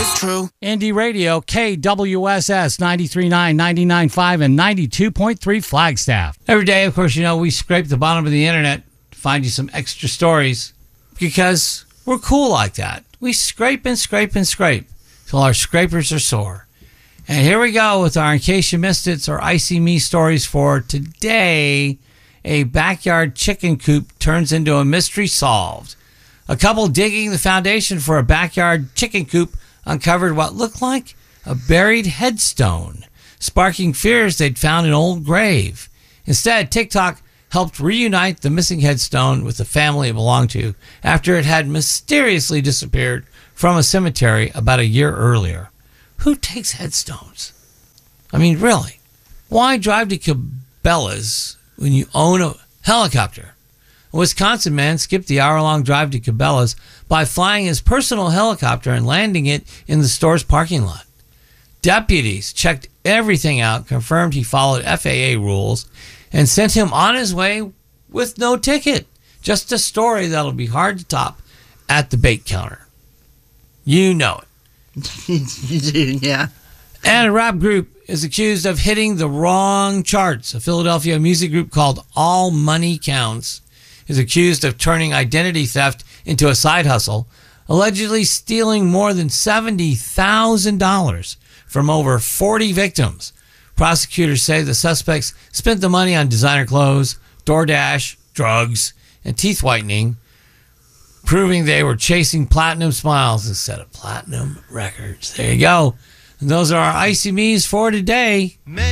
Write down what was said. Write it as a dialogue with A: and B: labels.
A: It's true.
B: Indie Radio, KWSS 93.9, 99.5, and 92.3 Flagstaff. Every day, of course, we scrape the bottom of the internet to find you some extra stories because we're cool like that. We scrape and scrape and scrape till our scrapers are sore. And here we go with our In Case You Missed It or Icy Me stories for today. A backyard chicken coop turns into a mystery solved. A couple digging the foundation for a backyard chicken coop uncovered what looked like a buried headstone, sparking fears they'd found an old grave. Instead, TikTok helped reunite the missing headstone with the family it belonged to after it had mysteriously disappeared from a cemetery about a year earlier. Who takes headstones? I mean, really? Why drive to Cabela's when you own a helicopter? A Wisconsin man skipped the hour-long drive to Cabela's by flying his personal helicopter and landing it in the store's parking lot. Deputies checked everything out, confirmed he followed FAA rules, and sent him on his way with no ticket. Just a story that'll be hard to top at the bait counter. You know it.
C: You do, yeah.
B: And a rap group is accused of hitting the wrong charts. A Philadelphia music group called All Money Counts is accused of turning identity theft into a side hustle, allegedly stealing more than $70,000 from over 40 victims. Prosecutors say the suspects spent the money on designer clothes, DoorDash, drugs, and teeth whitening, proving they were chasing platinum smiles instead of platinum records. There you go. And those are our Icy Me's for today.